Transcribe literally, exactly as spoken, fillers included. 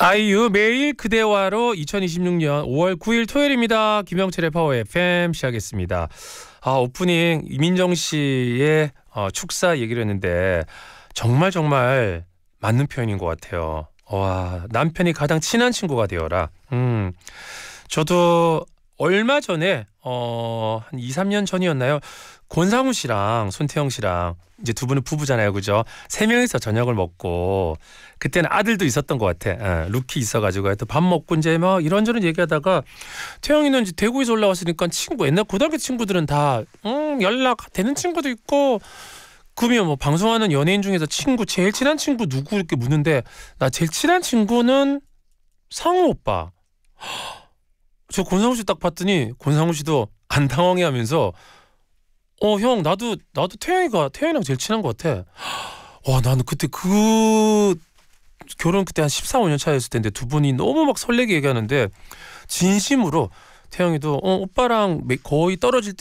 아이유 매일 그대와로 이천이십육 년 오월 구일 토요일입니다. 김영철의 파워 에프엠 시작했습니다. 아, 오프닝 이민정 씨의 어, 축사 얘기를 했는데 정말 정말 맞는 표현인 것 같아요. 와, 남편이 가장 친한 친구가 되어라. 음, 저도 얼마 전에 어, 한 이, 삼 년 전이었나요? 권상우 씨랑 손태영 씨랑 이제 두 분은 부부잖아요, 그죠? 세 명이서 저녁을 먹고 그때는 아들도 있었던 것 같아. 예, 루키 있어가지고 하여튼 밥 먹고 이제 막 이런저런 얘기하다가 태영이는 이제 대구에서 올라왔으니까 친구 옛날 고등학교 친구들은 다 음, 연락 되는 친구도 있고 그러면 뭐 방송하는 연예인 중에서 친구 제일 친한 친구 누구 이렇게 묻는데 나 제일 친한 친구는 상우 오빠. 저 권상우 씨 딱 봤더니 권상우 씨도 안 당황해하면서 어 형 나도 나도 태영이가 태영이랑 제일 친한 것 같아. 와 나는 그때 그 결혼 그때 한 십사, 오 년 차였을 텐데 두 분이 너무 막 설레게 얘기하는데 진심으로 태영이도 어 오빠랑 거의 떨어질